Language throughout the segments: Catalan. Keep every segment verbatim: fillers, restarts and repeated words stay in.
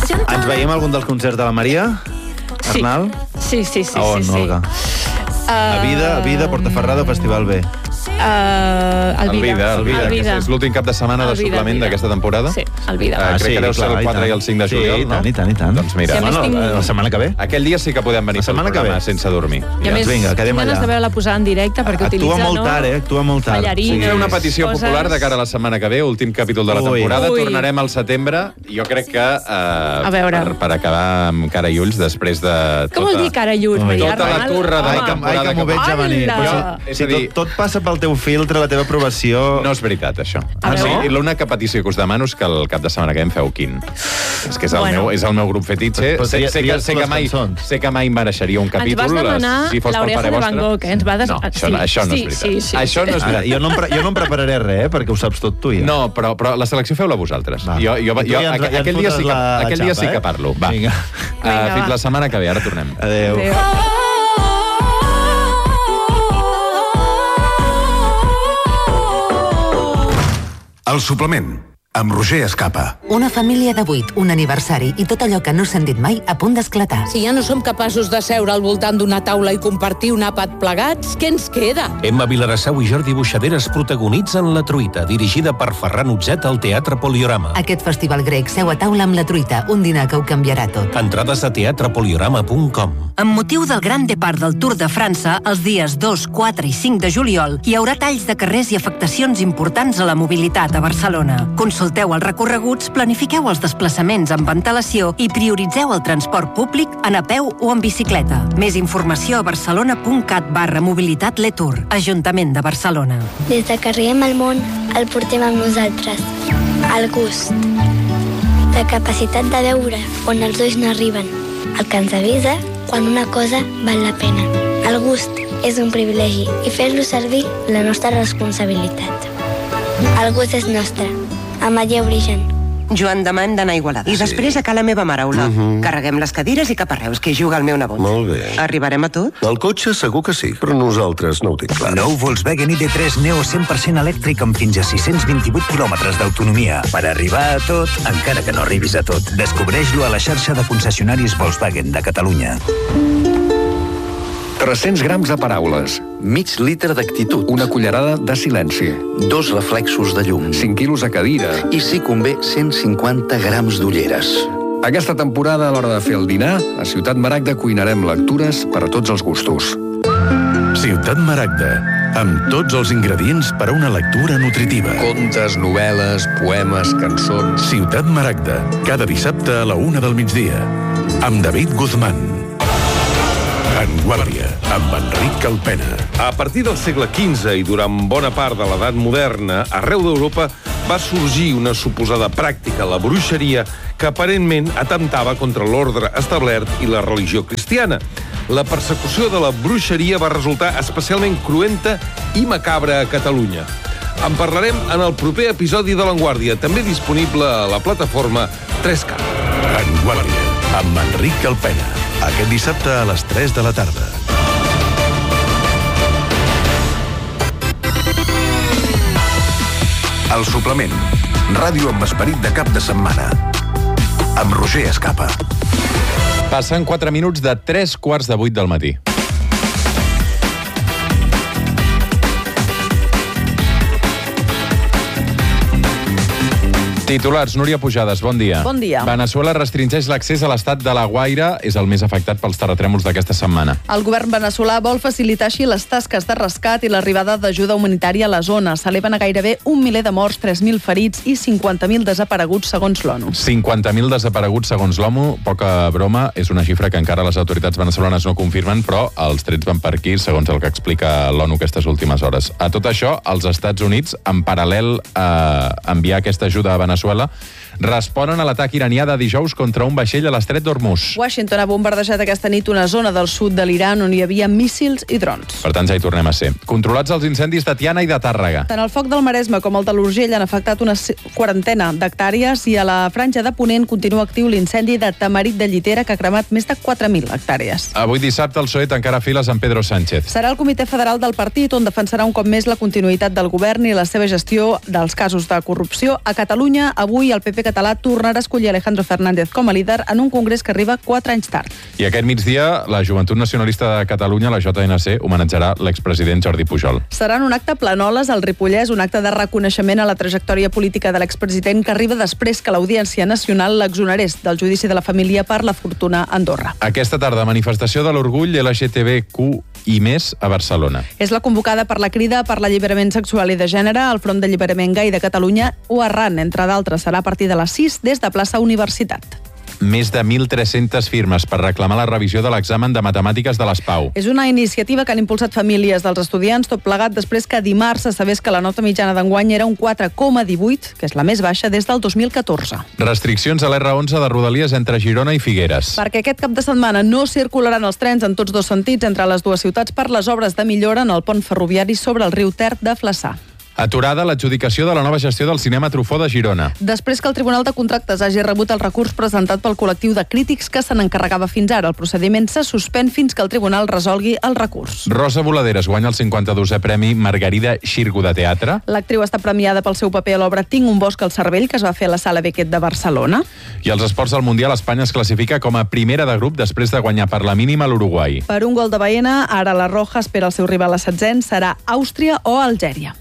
Ens veiem a algun dels concerts de la Maria? Arnal? Sí, sí, sí. A on, sí, sí. Olga? A Vida, a Vida, Portaferrada o Festival B? Uh, el Vida. El Vida, el Vida. És l'últim cap de setmana de suplement d'aquesta temporada? Sí, el Vida. Uh, crec sí, que deu ser clar, el quatre i, i el cinc de juliol, sí, no? i tant, i tant. Doncs mira, Sí, bueno, tinc... la setmana que ve. Aquell dia sí que podem venir pel programa sense dormir. I a més, vinga, quedem ganes allà. de veure la posada en directe perquè Actua utilitza, molt no? tard, eh? Actua molt tard. Ballarines, Era una petició coses... popular de cara a la setmana que ve, últim capítol de la Ui. temporada. Ui. Tornarem al setembre. Jo crec que uh, A veure. per, per acabar amb cara i ulls després de tota... Com vol dir cara i ulls? Ui. Maria Tota la Arnal? turra de la Ai, Home, que, ai, temporada que m'ho que- veig a venir. Hola! Però, És si a dir- tot, tot passa pel teu filtre, la teva aprovació... No és veritat, això. A Sí, veure. i l'única petició que us demano és que el cap de setmana que ve em feu quin. És que és el, Bueno. meu, és el meu grup fetitxe. Però Sé, tria- sé, que, tries sé, que les mai, cançons. sé que mai em mereixeria un Ens capítol. vas demanar si fos pel l'Oreja pare de vostre. Van Gogh, eh? Ens va des... No, això, sí. no, això no és sí, veritat. Sí, sí, això no és Ara, veritat. jo, no em pre jo no em prepararé res, eh? Perquè ho saps tot tu, ja. No, però, però la selecció feu-la vosaltres. Va. Jo, jo, I tu jo, ja ens- aqu- ja ens aquell dia sí que, fotràs la aquell dia xapa, sí que eh? parlo. Va. Vinga. Uh, Vinga, fins va. la setmana que ve, ara tornem. Adéu. Adéu. El suplement, amb Roger Escapa. Una família de vuit, un aniversari i tot allò que no s'han dit mai a punt d'esclatar. Si ja no som capaços de seure al voltant d'una taula i compartir un àpat plegats, què ens queda? Emma Vilarassau i Jordi Buixaderes protagonitzen La Truita, dirigida per Ferran Utzet al Teatre Poliorama. Aquest festival grec seu a taula amb La Truita, un dinar que ho canviarà tot. Entrades a teatrepoliorama punt com. Amb motiu del Gran Depart del Tour de França, els dies dos, quatre i cinc de juliol, hi haurà talls de carrers i afectacions importants a la mobilitat a Barcelona. Consulteu els recorreguts, planifiqueu els desplaçaments amb antelació i prioritzeu el transport públic en a peu o en bicicleta. Més informació a barcelona.cat barra mobilitat Letour, Ajuntament de Barcelona. Des de que arribem al món, el portem amb nosaltres. El gust. La capacitat de veure on els ulls no arriben. El que ens avisa quan una cosa val la pena. El gust és un privilegi i fer-lo servir la nostra responsabilitat. El gust és nostre. Ametller Origen. Joan, demà hem d'anar a Igualada. I després a casa meva Maraula. Uh -huh. Carreguem les cadires i cap a Reus, que hi juga el meu nebot. Molt bé. Arribarem a tot? El cotxe segur que sí, però nosaltres no ho tinc clar. Nou Volkswagen I D tres Neo cent per cent elèctric amb fins a sis-cents vint-i-vuit quilòmetres d'autonomia. Per arribar a tot, encara que no arribis a tot. Descobreix-lo a la xarxa de concessionaris Volkswagen de Catalunya. tres-cents grams de paraules. Mig litre d'actitud. Una cullerada de silenci. Dos reflexos de llum. cinc quilos de cadira. I, si convé, cent cinquanta grams d'ulleres. Aquesta temporada, a l'hora de fer el dinar, a Ciutat Maragda cuinarem lectures per a tots els gustos. Ciutat Maragda, amb tots els ingredients per a una lectura nutritiva. Contes, novel·les, poemes, cançons... Ciutat Maragda, cada dissabte a la una del migdia. Amb David Guzmán. En Guàrdia, amb Enric Calpena. A partir del segle quinze i durant bona part de l'edat moderna, arreu d'Europa va sorgir una suposada pràctica, la bruixeria, que aparentment atemptava contra l'ordre establert i la religió cristiana. La persecució de la bruixeria va resultar especialment cruenta i macabra a Catalunya. En parlarem en el proper episodi de l'Enguàrdia, també disponible a la plataforma tres K. En Guàrdia, amb Enric Calpena. Aquest dissabte a les tres de la tarda. El suplement. Ràdio amb esperit de cap de setmana. Amb Roger Escapa. Passen quatre minuts de tres quarts de vuit del matí. Titulars, Núria Pujades, bon dia. Bon dia. Veneçuela restringeix l'accés a l'estat de La Guaira, és el més afectat pels terratrèmols d'aquesta setmana. El govern veneçolà vol facilitar així les tasques de rescat i l'arribada d'ajuda humanitària a la zona. S'eleven a gairebé un miler de morts, tres mil ferits i cinquanta mil desapareguts, segons l'ONU. cinquanta mil desapareguts, segons l'ONU, poca broma, és una xifra que encara les autoritats veneçolanes no confirmen, però els trets van per aquí, segons el que explica l'ONU aquestes últimes hores. A tot això, els Estats Units, en paral·lel a enviar aquesta ajuda a Veneçuela, responen a l'atac iranià de dijous contra un vaixell a l'estret d'Hormuz. Washington ha bombardejat aquesta nit una zona del sud de l'Iran on hi havia míssils i drons. Per tant, ja hi tornem a ser. Controlats els incendis de Tiana i de Tàrrega. Tant el foc del Maresme com el de l'Urgell han afectat una quarantena d'hectàrees i a la franja de Ponent continua actiu l'incendi de Tamarit de Llitera, que ha cremat més de quatre mil hectàrees. Avui dissabte el P S O E tancarà files amb Pedro Sánchez. Serà el Comitè Federal del Partit on defensarà un cop més la continuïtat del govern i la seva gestió dels casos de corrupció. A Catalunya, avui el P P català tornarà a escollir Alejandro Fernández com a líder en un congrés que arriba quatre anys tard. I aquest migdia, la Joventut Nacionalista de Catalunya, la J N C, homenatjarà l'expresident Jordi Pujol. Serà en un acte a Planoles, al Ripollès, un acte de reconeixement a la trajectòria política de l'expresident que arriba després que l'Audiència Nacional l'exonerés del judici de la família per la fortuna a Andorra. Aquesta tarda, manifestació de l'orgull L G T B Q i més a Barcelona. És la convocada per la Crida per l'Alliberament Sexual i de Gènere, el Front d'Alliberament Gai de Catalunya o Arran, entre d'altres. Serà a partir de les sis des de plaça Universitat. Més de mil tres-centes firmes per reclamar la revisió de l'examen de matemàtiques de les Pau. És una iniciativa que han impulsat famílies dels estudiants, tot plegat després que dimarts se sabés que la nota mitjana d'enguany era un quatre coma divuit, que és la més baixa des del dos mil catorze. Restriccions a l'R onze de Rodalies entre Girona i Figueres. Perquè aquest cap de setmana no circularan els trens en tots dos sentits entre les dues ciutats per les obres de millora en el pont ferroviari sobre el riu Ter de Flaçà. Aturada l'adjudicació de la nova gestió del cinema Truffaut de Girona. Després que el Tribunal de Contractes hagi rebut el recurs presentat pel col·lectiu de crítics que se n'encarregava fins ara, el procediment se suspèn fins que el Tribunal resolgui el recurs. Rosa Voladeres guanya el cinquanta-dosè Premi Margarida Xirgu de Teatre. L'actriu està premiada pel seu paper a l'obra Tinc un bosc al cervell, que es va fer a la Sala Beckett de Barcelona. I als esports del Mundial, Espanya es classifica com a primera de grup després de guanyar per la mínima l'Uruguai. Per un gol de Baena, ara la Roja espera el seu rival a setzent, serà Àustria o Algèria.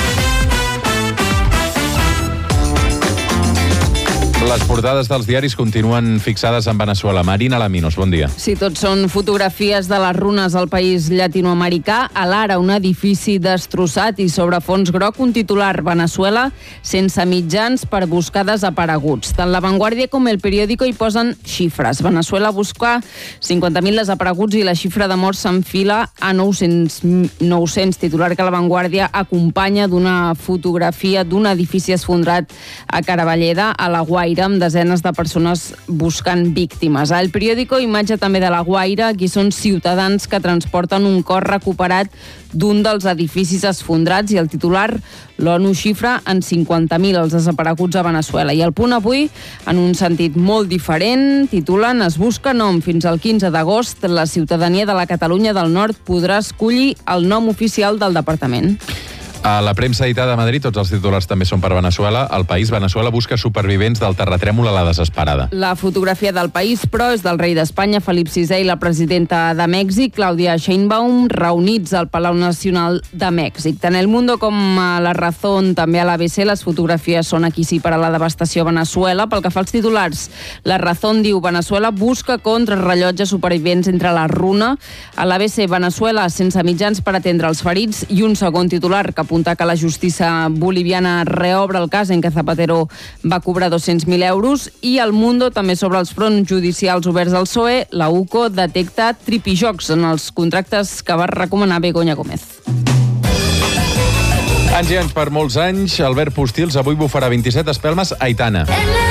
Les portades dels diaris continuen fixades en Veneçuela. Marina Laminos, bon dia. Sí, tots són fotografies de les runes al país llatinoamericà. A l'Ara, un edifici destrossat i sobre fons groc, un titular: Veneçuela sense mitjans per buscar desapareguts. Tant La Vanguardia com El Periódico hi posen xifres. Veneçuela busca cinquanta mil desapareguts i la xifra de morts s'enfila a nou-cents, nou-cents. Titular que La Vanguardia acompanya d'una fotografia d'un edifici esfondrat a Caravalleda, a la Guaira, amb desenes de persones buscant víctimes. El Periódico, imatge també de la Guaira, aquí són ciutadans que transporten un cos recuperat d'un dels edificis esfondrats i el titular: l'ONU xifra en cinquanta mil els desapareguts a Veneçuela. I El Punt avui, en un sentit molt diferent, titulen: es busca nom. Fins al quinze d'agost, la ciutadania de la Catalunya del Nord podrà escollir el nom oficial del departament. A la premsa editada a Madrid, tots els titulars també són per Veneçuela. El País: Veneçuela busca supervivents del terratrèmol a la desesperada. La fotografia del País, però, és del rei d'Espanya, Felip sisè, i la presidenta de Mèxic, Claudia Sheinbaum, reunits al Palau Nacional de Mèxic. Tant El Mundo com a La Razón, també a l'A B C, les fotografies són aquí sí per a la devastació a Veneçuela. Pel que fa als titulars, La Razón diu: Veneçuela busca contrarrellotge supervivents entre la runa. A l'A B C, Veneçuela sense mitjans per atendre els ferits. I un segon titular que apunta que la justícia boliviana reobre el cas en què Zapatero va cobrar dos-cents mil euros. I El Mundo també sobre els fronts judicials oberts al P S O E. La U C O detecta tripijocs en els contractes que va recomanar Begoña Gómez. Anys i anys per molts anys, Albert Postils avui bufarà vint-i-set espelmes a Aitana.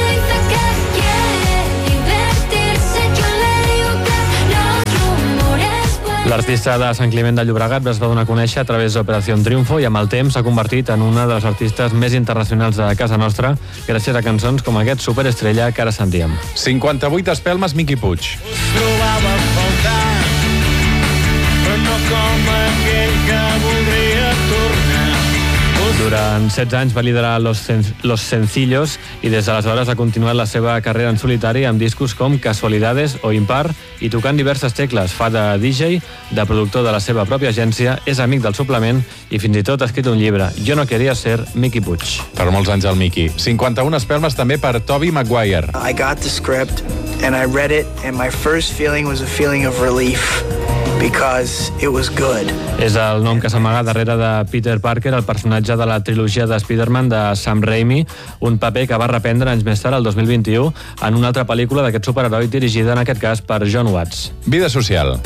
L'artista de Sant Climent de Llobregat es va donar a conèixer a través d'Operació Triunfo i amb el temps s'ha convertit en una de les artistes més internacionals de casa nostra gràcies a cançons com aquest Superestrella que ara sentíem. cinquanta-vuit espelmes, Miqui Puig. Us trobava a faltar, però no com aquell que voldria tornar. Durant setze anys va liderar Los, Sen- Los Sencillos i des d'aleshores ha continuat la seva carrera en solitari amb discos com Casualidades o Impar i tocant diverses tecles. Fa de D J, de productor de la seva pròpia agència, és amic del suplement i fins i tot ha escrit un llibre, Jo no quería ser Miqui Puig. Per molts anys el Miqui. cinquanta-un espelmes també per Tobey Maguire. I got the script and I read it and my first feeling was a feeling of relief. Because it was good. És el nom que s'amaga darrere de Peter Parker, el personatge de la trilogia de Spider-Man de Sam Raimi, un paper que va reprendre anys més tard, el dos mil vint-i-u, en una altra pel·lícula d'aquest superheroi dirigida, en aquest cas, per John Watts. Vida social.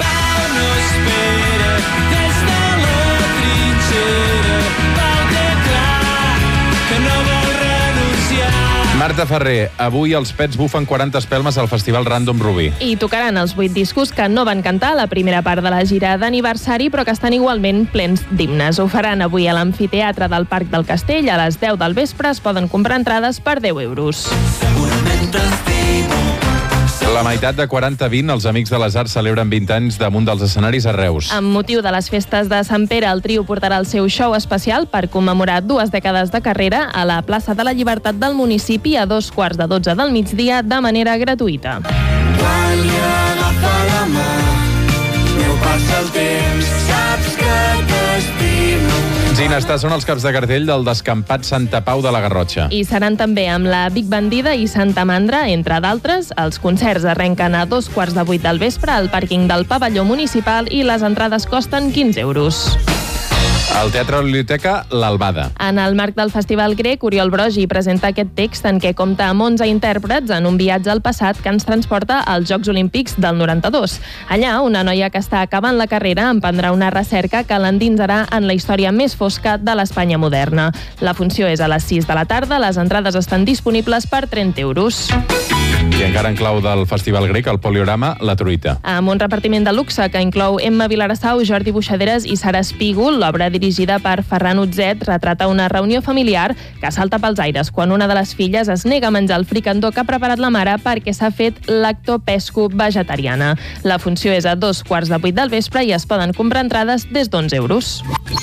Marta Ferrer, avui els Pets bufen quaranta espelmes al Festival Random Rubí. I tocaran els vuit discos que no van cantar a la primera part de la gira d'aniversari, però que estan igualment plens d'himnes. Ho faran avui a l'amfiteatre del Parc del Castell. A les deu del vespre es poden comprar entrades per deu euros. La La meitat de quaranta vint, els Amics de les Arts celebren vint anys damunt dels escenaris a Reus. Amb motiu de les festes de Sant Pere, el trio portarà el seu show especial per commemorar dues dècades de carrera a la plaça de la Llibertat del municipi a dos quarts de dotze del migdia de manera gratuïta. Quan li agafa la mà, meu passa el temps, saps que t'estimo. Ginestar són els caps de cartell del descampat Santa Pau de la Garrotxa. I seran també amb la Big Bandida i Santa Mandra, entre d'altres. Els concerts arrenquen a dos quarts de vuit del vespre al pàrquing del pavelló municipal i les entrades costen quinze euros. Al Teatre de la Biblioteca, l'Albada. En el marc del Festival Grec, Oriol Brogi presenta aquest text en què compta amb onze intèrprets en un viatge al passat que ens transporta als Jocs Olímpics del noranta-dos. Allà, una noia que està acabant la carrera emprendrà una recerca que l'endinsarà en la història més fosca de l'Espanya moderna. La funció és a les sis de la tarda, les entrades estan disponibles per trenta euros. I encara en clau del Festival Grec, el Poliorama, La Truita. Amb un repartiment de luxe que inclou Emma Vilarassau, Jordi Buixaderes i Sara Espígol, l'obra dirigida per Ferran Utzet retrata una reunió familiar que salta pels aires quan una de les filles es nega a menjar el fricandó que ha preparat la mare perquè s'ha fet lactopesco vegetariana. La funció és a dos quarts de vuit del vespre i es poden comprar entrades des d'onze euros.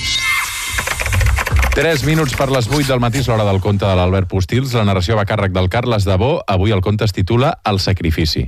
Tres minuts per les vuit del matí, l'hora del conte de l'Albert Postils. La narració va a càrrec del Carles Dabó. Avui el conte es titula El sacrifici.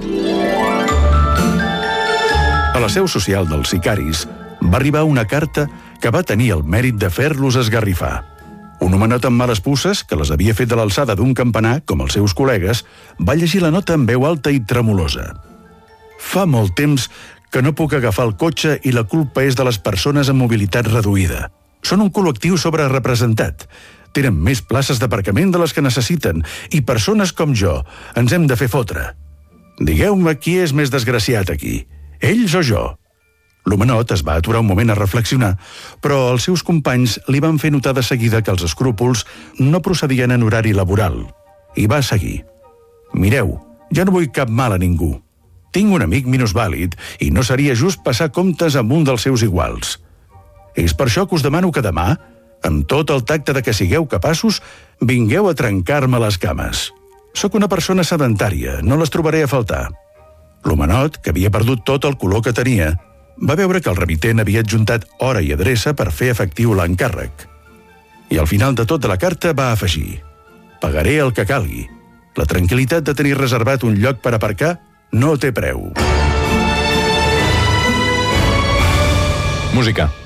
A la seu social dels sicaris va arribar una carta que va tenir el mèrit de fer-los esgarrifar. Un homenot amb males puces, que les havia fet de l'alçada d'un campanar, com els seus col·legues, va llegir la nota amb veu alta i tremolosa. Fa molt temps que no puc agafar el cotxe i la culpa és de les persones amb mobilitat reduïda. Són un col·lectiu sobrerepresentat. Tenen més places d'aparcament de les que necessiten i persones com jo ens hem de fer fotre. Digueu-me qui és més desgraciat aquí, ells o jo? L'homenot es va aturar un moment a reflexionar, però els seus companys li van fer notar de seguida que els escrúpols no procedien en horari laboral. I va seguir. Mireu, ja no vull cap mal a ningú. Tinc un amic minusvàlid i no seria just passar comptes amb un dels seus iguals. És per això que us demano que demà, amb tot el tacte de que sigueu capaços, vingueu a trencar-me les cames. Sóc una persona sedentària, no les trobaré a faltar. L'homenot, que havia perdut tot el color que tenia, va veure que el remitent havia adjuntat hora i adreça per fer efectiu l'encàrrec. I al final de tot de la carta va afegir: pagaré el que calgui. La tranquil·litat de tenir reservat un lloc per aparcar no té preu. Música.